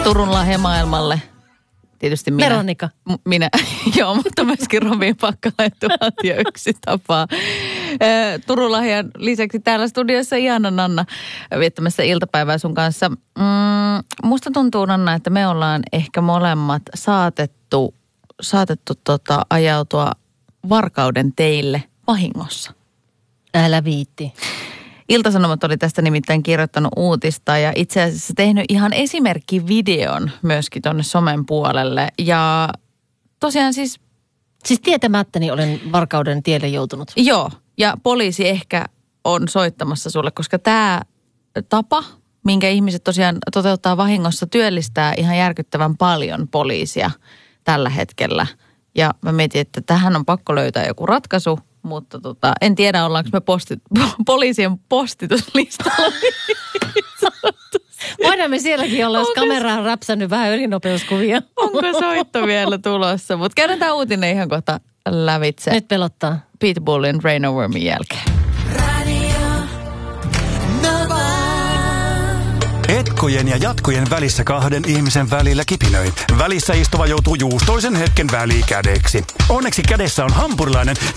Turun lahjamaailmalle. Tietysti minä. Veronika. Minä, joo, mutta myöskin Robin Pakkala 1001 tapaa. Turun lahjan lisäksi täällä studiossa Iana Nanna viettämässä iltapäivää sun kanssa. Musta tuntuu, Nanna, että me ollaan ehkä molemmat saatettu ajautua varkauden teille vahingossa. Älä viitti. Ilta-Sanomat oli tästä nimittäin kirjoittanut uutista ja itse asiassa tehnyt ihan esimerkkivideon myöskin tuonne somen puolelle. Ja tosiaan siis tietämättäni olen varkauden tielle joutunut. Joo, ja poliisi ehkä on soittamassa sulle, koska tämä tapa, minkä ihmiset tosiaan toteuttaa vahingossa, työllistää ihan järkyttävän paljon poliisia tällä hetkellä. Ja mä mietin, että tähän on pakko löytää joku ratkaisu. Mutta en tiedä, ollaanko me poliisien postituslistalla. Voidaan me sielläkin olla, jos kamera on räpsännyt vähän ylinopeuskuvia. Onko soitto vielä tulossa? Mutta käydään tämä uutinen ihan kohta lävitse. Nyt pelottaa. Pitbullin Rain Over Me jälkeen. Etkojen ja jatkojen välissä kahden ihmisen välillä kipinöi. Välissä istuva joutuu juustoisen hetken välikädeksi. Onneksi kädessä on hampurilainen,